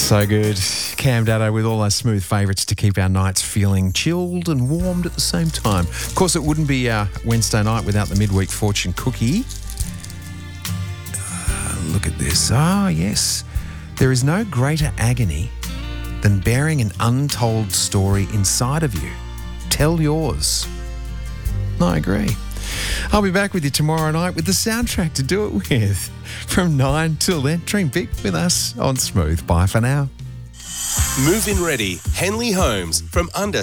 So good. Cam Dado with all our smooth favourites to keep our nights feeling chilled and warmed at the same time. Of course, it wouldn't be Wednesday night without the midweek fortune cookie. Look at this. Ah, yes. There is no greater agony than bearing an untold story inside of you. Tell yours. I agree. I'll be back with you tomorrow night with the soundtrack to do it with. From 9 till then, dream big with us on Smooth. Bye for now. Move-in ready. Henley Homes from under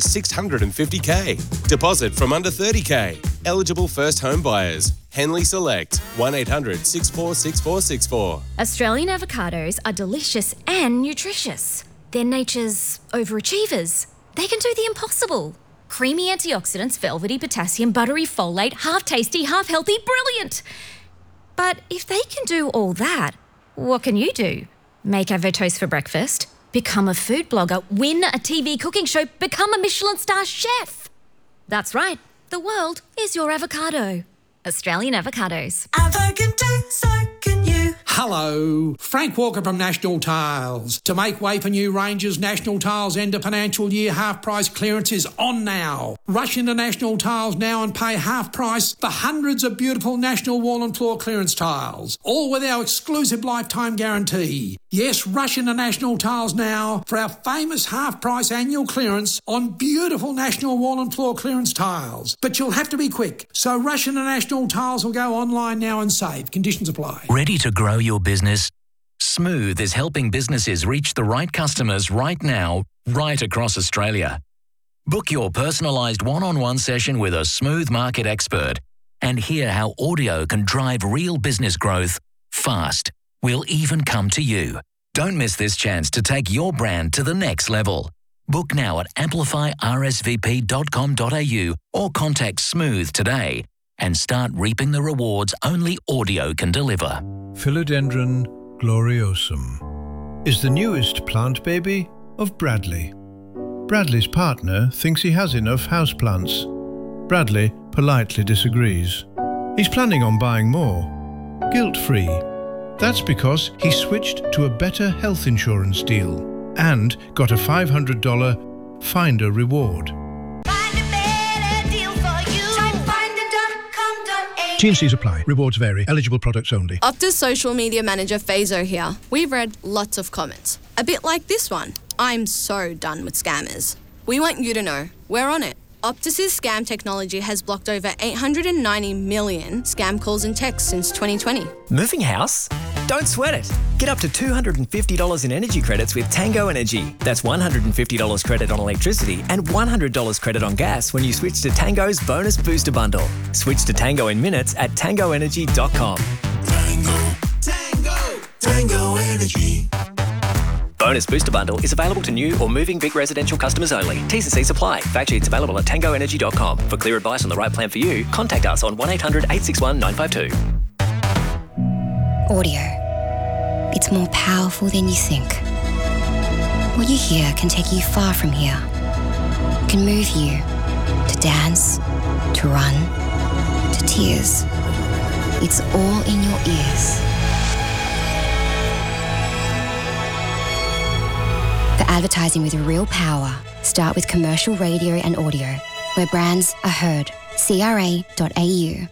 650k. Deposit from under 30k. Eligible first home buyers. Henley Select. 1800 646464. Australian avocados are delicious and nutritious. They're nature's overachievers. They can do the impossible. Creamy antioxidants, velvety potassium, buttery folate, half tasty, half healthy, brilliant. But if they can do all that, what can you do? Make avotoast for breakfast, become a food blogger, win a TV cooking show, become a Michelin star chef. That's right, the world is your avocado. Australian avocados. Avo can do, so can you. Hello, Frank Walker from National Tiles. To make way for new ranges, National Tiles end of financial year half price clearance is on now. Rush into National Tiles now and pay half price for hundreds of beautiful National wall and floor clearance tiles, all with our exclusive lifetime guarantee. Yes, rush into National Tiles now for our famous half price annual clearance on beautiful National wall and floor clearance tiles. But you'll have to be quick, so rush into National Tiles or go online now and save. Conditions apply. Ready to grow your business? Smooth is helping businesses reach the right customers right now, right across Australia. Book your personalised one-on-one session with a Smooth market expert and hear how audio can drive real business growth fast. We'll even come to you. Don't miss this chance to take your brand to the next level. Book now at amplifyrsvp.com.au or contact Smooth today and start reaping the rewards only audio can deliver. Philodendron gloriosum is the newest plant baby of Bradley. Bradley's partner thinks he has enough houseplants. Bradley politely disagrees. He's planning on buying more, guilt-free. That's because he switched to a better health insurance deal and got a $500 Finder reward. Find a better deal for you. Type finder.com.au. T&Cs apply. Rewards vary. Eligible products only. Optus social media manager Fazo here. We've read lots of comments. A bit like this one. I'm so done with scammers. We want you to know we're on it. Optus's scam technology has blocked over 890 million scam calls and texts since 2020. Moving house? Don't sweat it. Get up to $250 in energy credits with Tango Energy. That's $150 credit on electricity and $100 credit on gas when you switch to Tango's Bonus Booster Bundle. Switch to Tango in minutes at tangoenergy.com. Tango Energy. Bonus Booster Bundle is available to new or moving Vic residential customers only. T's and C's apply. Fact sheets available at tangoenergy.com. For clear advice on the right plan for you, contact us on 1800 861 952. Audio. It's more powerful than you think. What you hear can take you far from here. It can move you to dance, to run, to tears. It's all in your ears. For advertising with real power, start with commercial radio and audio, where brands are heard. CRA.au.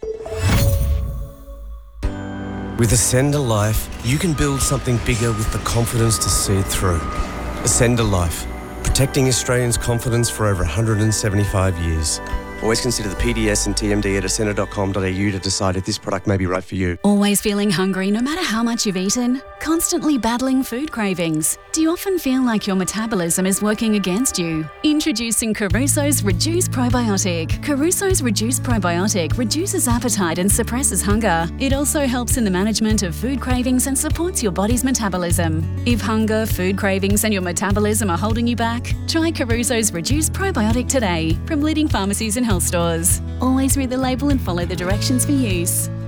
With Ascender Life, you can build something bigger with the confidence to see it through. Ascender Life, protecting Australians' confidence for over 175 years. Always consider the PDS and TMD at ascender.com.au to decide if this product may be right for you. Always feeling hungry no matter how much you've eaten? Constantly battling food cravings? Do you often feel like your metabolism is working against you? Introducing Caruso's Reduce Probiotic. Caruso's Reduce Probiotic reduces appetite and suppresses hunger. It also helps in the management of food cravings and supports your body's metabolism. If hunger, food cravings and your metabolism are holding you back, try Caruso's Reduce Probiotic today from leading pharmacies and health stores. Always read the label and follow the directions for use.